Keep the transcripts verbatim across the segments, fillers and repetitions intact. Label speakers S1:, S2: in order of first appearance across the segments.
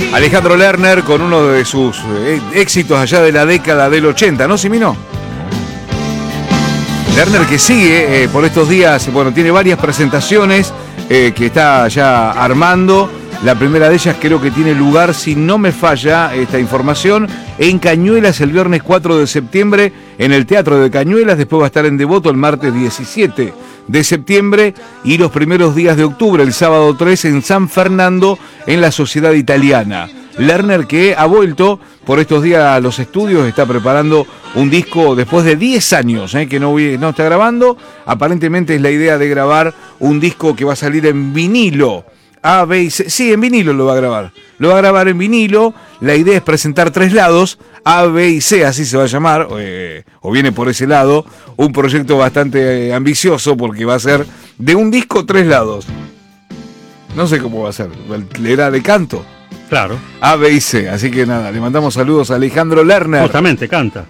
S1: Alejandro Lerner con uno de sus eh, éxitos allá de la década del ochenta, ¿no, Simino? Lerner que sigue eh, por estos días, bueno, tiene varias presentaciones eh, que está ya armando. La primera de ellas creo que tiene lugar, si no me falla esta información, en Cañuelas el viernes cuatro de septiembre en el Teatro de Cañuelas. Después va a estar en Devoto el martes diecisiete de septiembre y los primeros días de octubre, el sábado tres, en San Fernando en la Sociedad Italiana. Lerner que ha vuelto por estos días a los estudios, está preparando un disco después de diez años eh, que no, no está grabando. Aparentemente es la idea de grabar un disco que va a salir en vinilo. A, B y C. Sí, en vinilo lo va a grabar. Lo va a grabar en vinilo. La idea es presentar tres lados, A, B y C, así se va a llamar, eh, o viene por ese lado. Un proyecto bastante eh, ambicioso porque va a ser de un disco tres lados. No sé cómo va a ser. Era de canto.
S2: Claro.
S1: A, B y C. Así que nada, le mandamos saludos a Alejandro Lerner.
S2: Justamente, canta.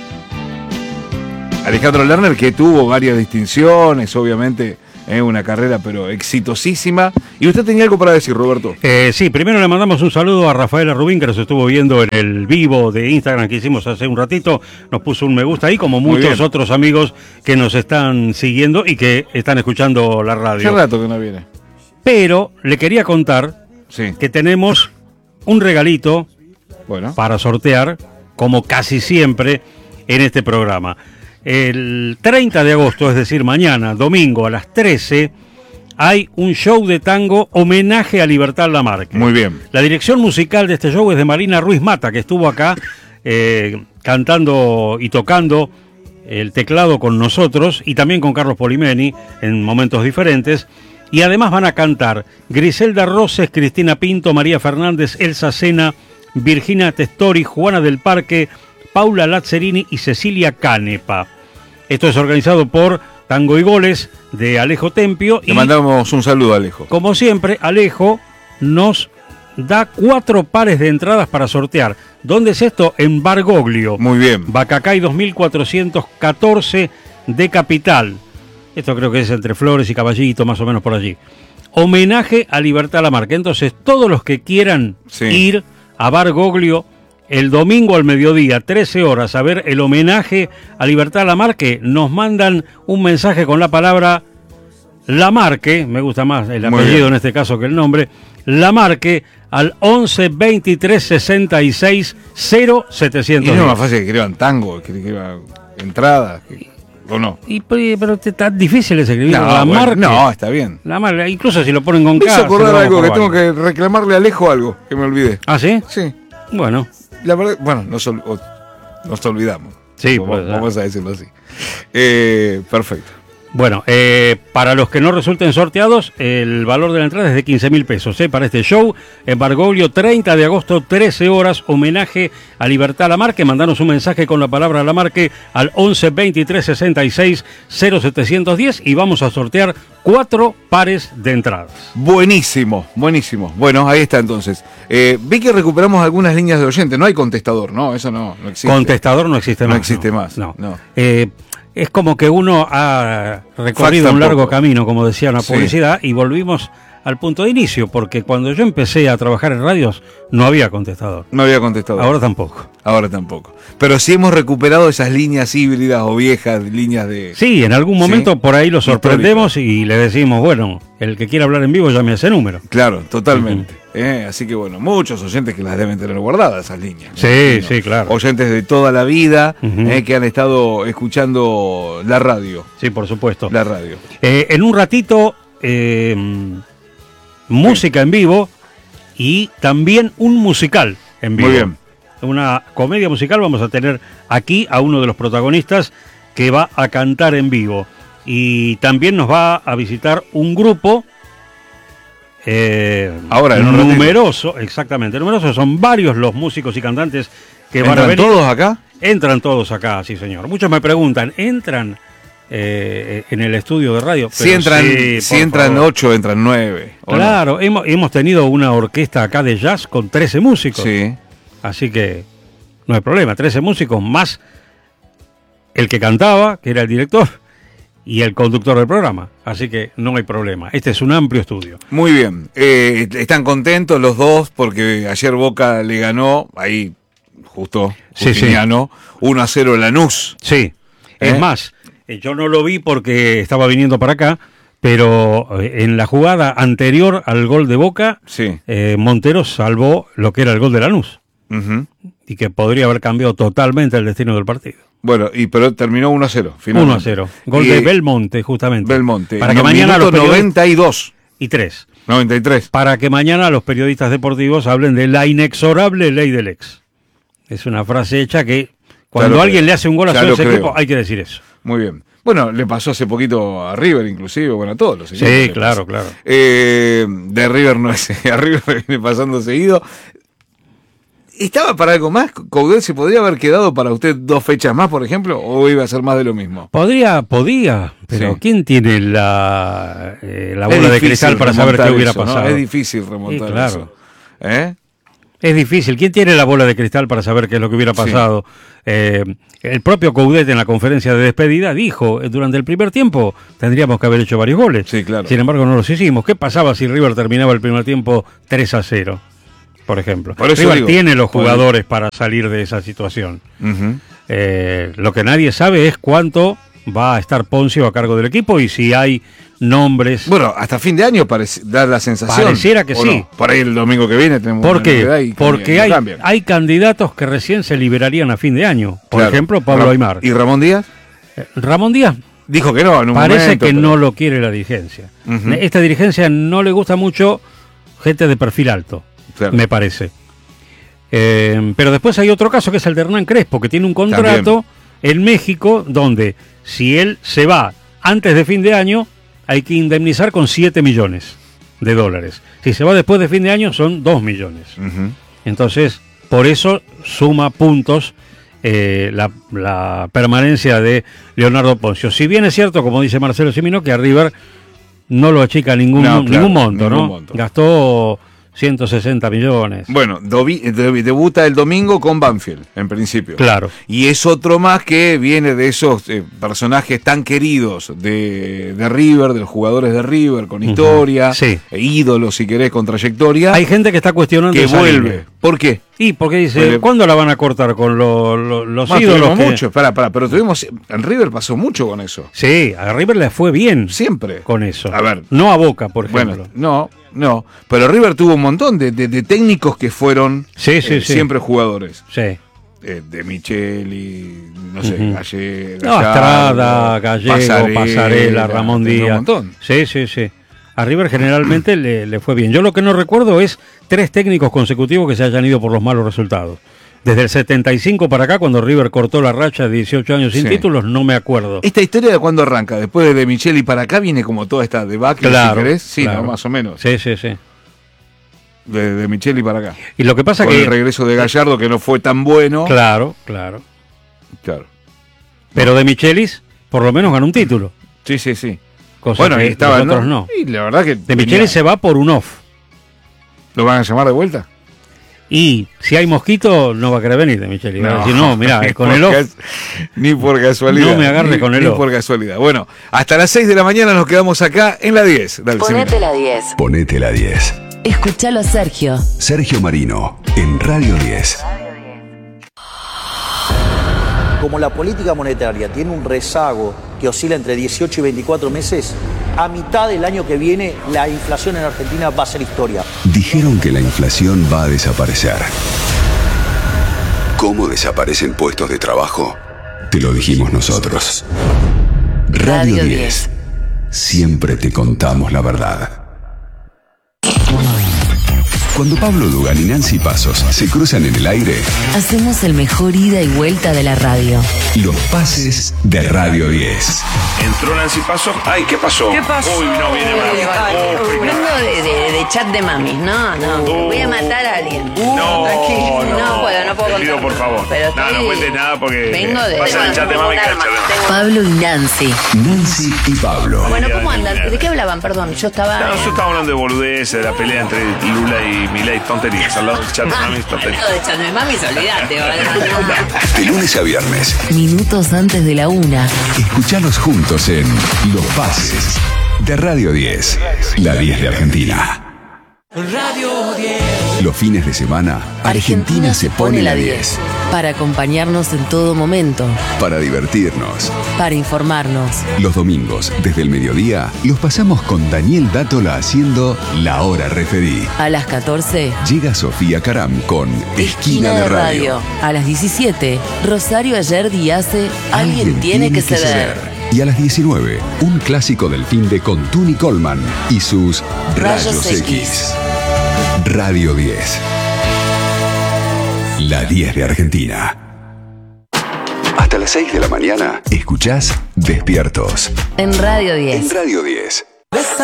S1: Alejandro Lerner que tuvo varias distinciones, obviamente. Es una carrera pero exitosísima. Y usted tenía algo para decir, Roberto.
S2: Eh, sí, primero le mandamos un saludo a Rafaela Rubín, que nos estuvo viendo en el vivo de Instagram que hicimos hace un ratito. Nos puso un me gusta ahí, como muchos otros amigos que nos están siguiendo y que están escuchando la radio.
S1: Hace rato que no viene.
S2: Pero le quería contar
S1: sí.
S2: que tenemos un regalito
S1: bueno.
S2: para sortear, como casi siempre en este programa. El treinta de agosto, es decir, mañana, domingo a las trece, hay un show de tango homenaje a Libertad Lamarque.
S1: Muy bien.
S2: La dirección musical de este show es de Marina Ruiz Mata, que estuvo acá eh, cantando y tocando el teclado con nosotros, y también con Carlos Polimeni en momentos diferentes. Y además van a cantar Griselda Roses, Cristina Pinto, María Fernández, Elsa Sena, Virginia Testori, Juana del Parque, Paula Lazzarini y Cecilia Canepa. Esto es organizado por Tango y Goles de Alejo Tempio.
S1: Le mandamos un saludo a Alejo.
S2: Como siempre, Alejo nos da cuatro pares de entradas para sortear. ¿Dónde es esto? En Bargoglio.
S1: Muy bien.
S2: Bacacay dos mil cuatrocientos catorce de Capital. Esto creo que es entre Flores y Caballito, más o menos por allí. Homenaje a Libertad Lamarque. Entonces, todos los que quieran sí. ir a Bargoglio el domingo al mediodía, trece horas, a ver el homenaje a Libertad Lamarque, nos mandan un mensaje con la palabra Lamarque, me gusta más el apellido en este caso que el nombre, Lamarque, al once veintitrés sesenta y seis cero setecientos.
S1: Y no es más fácil que escriban tango, que escriban entradas, ¿o no?
S2: Y, pero está difícil es escribir
S1: no,
S2: Lamarque.
S1: Bueno, no, está bien.
S2: Lamarque, incluso si lo ponen con K.
S1: Me hizo acordar algo, que tengo que reclamarle a Alejo algo, que me olvidé.
S2: ¿Ah, sí?
S1: Sí.
S2: Bueno.
S1: La verdad, bueno, nos, ol, nos olvidamos.
S2: Sí,
S1: vamos,
S2: pues,
S1: vamos a decirlo así. Eh, perfecto.
S2: Bueno, eh, para los que no resulten sorteados, el valor de la entrada es de quince mil pesos ¿eh? Para este show en Bargoglio, treinta de agosto, trece horas, homenaje a Libertad Lamarque. Mandanos un mensaje con la palabra Lamarque al once veintitrés sesenta y seis cero setecientos diez y vamos a sortear cuatro pares de entradas.
S1: Buenísimo, buenísimo. Bueno, ahí está entonces. Eh, vi que recuperamos algunas líneas de oyente. No hay contestador, ¿no? Eso no, no existe.
S2: Contestador no existe más.
S1: No existe
S2: no,
S1: más.
S2: No.
S1: no.
S2: Eh, es como que uno ha recorrido un largo camino, como decía una publicidad, sí. y volvimos al punto de inicio, porque cuando yo empecé a trabajar en radios no había contestador.
S1: No había contestador.
S2: Ahora tampoco.
S1: Ahora tampoco. Pero sí hemos recuperado esas líneas híbridas o viejas líneas de...
S2: Sí, en algún momento ¿sí? por ahí lo sorprendemos histórica. Y le decimos, bueno, el que quiera hablar en vivo llame a ese número.
S1: Claro, totalmente. Uh-huh. eh, así que bueno, muchos oyentes que las deben tener guardadas esas líneas. ¿no?
S2: Sí, ¿no? sí, claro.
S1: Oyentes de toda la vida uh-huh. eh, que han estado escuchando la radio.
S2: Sí, por supuesto.
S1: La radio.
S2: Eh, en un ratito... Eh, música en vivo y también un musical en vivo.
S1: Muy bien.
S2: Una comedia musical. Vamos a tener aquí a uno de los protagonistas que va a cantar en vivo. Y también nos va a visitar un grupo eh,
S1: ahora en un
S2: numeroso, ratito. Exactamente, numeroso. Son varios los músicos y cantantes que van a venir.
S1: ¿Entran todos acá?
S2: Entran todos acá, sí señor. Muchos me preguntan, ¿entran Eh, en el estudio de radio?
S1: Si entran, sí, si entran ocho, entran nueve.
S2: Claro, no? hemos, hemos tenido una orquesta acá de jazz con trece músicos.
S1: Sí.
S2: Así que no hay problema, trece músicos más el que cantaba, que era el director, y el conductor del programa. Así que no hay problema. Este es un amplio estudio.
S1: Muy bien. Eh, están contentos los dos porque ayer Boca le ganó, ahí justo, Justiniano, sí, sí. uno a cero Lanús.
S2: Sí. ¿Eh? Es más, yo no lo vi porque estaba viniendo para acá, pero en la jugada anterior al gol de Boca, sí. eh, Montero salvó lo que era el gol de Lanús. Uh-huh. Y que podría haber cambiado totalmente el destino del partido.
S1: Bueno, y pero terminó uno a cero.
S2: uno a cero. Gol y, de Belmonte, justamente.
S1: Belmonte.
S2: Para que no, mañana los
S1: noventa y dos.
S2: Y tres.
S1: noventa y tres.
S2: Para que mañana los periodistas deportivos hablen de la inexorable ley del ex. Es una frase hecha que cuando alguien creo. le hace un gol a su equipo hay que decir eso.
S1: Muy bien. Bueno, le pasó hace poquito a River, inclusive, bueno, a todos los
S2: equipos. Sí, claro, claro.
S1: Eh, de River no es, a River viene pasando seguido. ¿Estaba para algo más? ¿Coudet se podría haber quedado para usted dos fechas más, por ejemplo? ¿O iba a ser más de lo mismo?
S2: Podría, podía, pero sí. ¿quién tiene la, eh, la bola de cristal para saber qué hubiera
S1: eso,
S2: pasado?
S1: ¿no? Es difícil remontar
S2: sí, claro.
S1: eso. ¿Eh?
S2: Es difícil. ¿Quién tiene la bola de cristal para saber qué es lo que hubiera pasado? Sí. Eh, el propio Coudet en la conferencia de despedida dijo, durante el primer tiempo tendríamos que haber hecho varios goles.
S1: Sí, claro.
S2: Sin embargo, no los hicimos. ¿Qué pasaba si River terminaba el primer tiempo tres a cero? Por ejemplo,
S1: por eso
S2: River
S1: digo,
S2: tiene los jugadores el... para salir de esa situación. Uh-huh. Eh, lo que nadie sabe es cuánto va a estar Poncio a cargo del equipo y si hay nombres.
S1: Bueno, hasta fin de año parece dar la sensación.
S2: Pareciera que sí.
S1: No. Por ahí el domingo que viene tenemos.
S2: ¿Por qué? Porque hay, hay candidatos que recién se liberarían a fin de año. Por claro. ejemplo, Pablo
S1: Ra-
S2: Aimar.
S1: ¿Y Ramón Díaz?
S2: Eh, Ramón Díaz.
S1: Dijo que no, en un
S2: Parece
S1: momento,
S2: que
S1: pero...
S2: no lo quiere la dirigencia.
S1: Uh-huh.
S2: Esta dirigencia no le gusta mucho gente de perfil alto, claro. me parece. Eh, pero después hay otro caso que es el de Hernán Crespo, que tiene un contrato También. en México donde si él se va antes de fin de año hay que indemnizar con siete millones de dólares. Si se va después de fin de año son dos millones. Uh-huh. Entonces, por eso suma puntos eh, la, la permanencia de Leonardo Poncio. Si bien es cierto, como dice Marcelo Cimino, que a River no lo achica ningún, no, claro, ningún monto, ningún ¿no? Monto. Gastó ciento sesenta millones.
S1: Bueno, dobi, debuta el domingo con Banfield, en principio.
S2: Claro.
S1: Y es otro más que viene de esos eh, personajes tan queridos de, de River, de los jugadores de River, con historia,
S2: uh-huh. sí.
S1: e ídolos, si querés, con trayectoria.
S2: Hay gente que está cuestionando
S1: que vuelve.
S2: Línea.
S1: ¿Por qué?
S2: Y porque dice, Porque, ¿cuándo la van a cortar? Con lo, lo, los
S1: más,
S2: ídolos que...
S1: mucho, para, para, pero tuvimos, en River pasó mucho con eso.
S2: Sí, a River le fue bien.
S1: Siempre.
S2: Con eso.
S1: A ver.
S2: No a Boca, por ejemplo.
S1: Bueno, no, no, pero River tuvo un montón de, de, de técnicos que fueron
S2: sí, sí,
S1: eh,
S2: sí.
S1: siempre jugadores.
S2: Sí.
S1: Eh, de Micheli, no sé,
S2: uh-huh.
S1: Galle,
S2: no, Estrada, Gallego, Pasarela, Pasarela Ramón Díaz.
S1: Un montón.
S2: Sí, sí, sí. A River generalmente le, le fue bien. Yo lo que no recuerdo es tres técnicos consecutivos que se hayan ido por los malos resultados. Desde el setenta y cinco para acá, cuando River cortó la racha de dieciocho años sin sí. títulos, no me acuerdo.
S1: ¿Esta historia de cuándo arranca? Después de, de Micheli para acá viene como toda esta debacle,
S2: claro,
S1: si querés. Sí,
S2: claro.
S1: ¿no? Más o menos.
S2: Sí, sí, sí.
S1: De, de Micheli para acá.
S2: Y lo que pasa
S1: Con
S2: que...
S1: el regreso de Gallardo, que no fue tan bueno.
S2: Claro, claro.
S1: Claro.
S2: Pero de Michelis, por lo menos ganó un título.
S1: Sí, sí, sí.
S2: Cosa
S1: bueno,
S2: que
S1: estaba,
S2: los otros
S1: no.
S2: no.
S1: Y la verdad que
S2: de Michelis se va por un off.
S1: ¿Lo van a llamar de vuelta?
S2: Y si hay mosquito, no va a querer venir de Michelis. No, decir, no mirá, con el off.
S1: Cas- ni por casualidad.
S2: No me agarre
S1: ni,
S2: con el
S1: ni
S2: off.
S1: por casualidad. Bueno, hasta las seis de la mañana nos quedamos acá en la diez. Dale,
S3: Ponete la diez.
S4: Ponete la diez.
S3: Escuchalo a Sergio.
S4: Sergio Marino, en Radio diez.
S5: Como la política monetaria tiene un rezago que oscila entre dieciocho y veinticuatro meses, a mitad del año que viene la inflación en Argentina va a ser historia.
S4: Dijeron que la inflación va a desaparecer. ¿Cómo desaparecen puestos de trabajo? Te lo dijimos nosotros. Radio diez. Siempre te contamos la verdad. Cuando Pablo Dugan y Nancy Pasos se cruzan en el aire,
S3: hacemos el mejor ida y vuelta de la radio.
S4: Los pases de Radio diez.
S6: Entró Nancy Pasos. Ay, ¿qué pasó?
S3: ¿Qué pasó?
S6: Uy, no viene Mami. Oh,
S3: Vengo de, de, de chat de mamis. No, no.
S6: Oh.
S3: Voy a matar a alguien.
S6: No,
S3: Tranquilo.
S6: no.
S3: No puedo, no puedo
S6: Te
S3: contar.
S6: pido, por favor.
S3: Pero
S6: no,
S3: estoy...
S6: no cuentes nada porque
S3: Vengo de...
S6: vas a el chat de Mami.
S3: Pablo y Nancy.
S4: Nancy y Pablo.
S3: Bueno, ¿cómo andan? ¿De qué hablaban? Perdón, yo estaba...
S6: No, nosotros estábamos hablando de boludeces, de la pelea entre Lula y y Milei, tonterías. Al lado del chat de mamis, tonterías.
S3: Lo de chat de mamis, olvídate, ¿verdad?
S4: De lunes a viernes,
S3: Minutos antes de la una.
S4: escuchalos juntos en Los Pases de Radio diez, la diez de Argentina.
S3: Radio diez.
S4: Los fines de semana, Argentina se pone la diez.
S3: Para acompañarnos en todo momento.
S4: Para divertirnos.
S3: Para informarnos.
S4: Los domingos, desde el mediodía, los pasamos con Daniel Dátola haciendo La Hora Referí.
S3: A las catorce.
S4: Llega Sofía Caram con Esquina de Radio.
S3: A las diecisiete. Rosario Ayerdi hace Alguien tiene que ceder.
S4: Y a las diecinueve, un clásico del fin de con Tuni Coleman y sus Rayos,
S3: Rayos
S4: X.
S3: X.
S4: Radio diez. La diez de Argentina. Hasta las seis de la mañana, escuchás Despiertos.
S3: En Radio diez.
S4: En Radio diez.